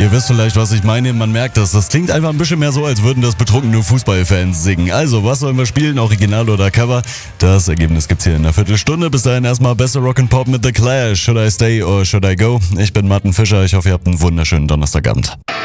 Ihr wisst vielleicht, was ich meine. Man merkt das. Das klingt einfach ein bisschen mehr so, als würden das betrunkene Fußballfans singen. Also, was sollen wir spielen? Original oder Cover? Das Ergebnis gibt's hier in einer Viertelstunde. Bis dahin erstmal besser Rock'n'Pop mit The Clash. Should I stay or should I go? Ich bin Martin Fischer. Ich hoffe, ihr habt einen wunderschönen Donnerstagabend.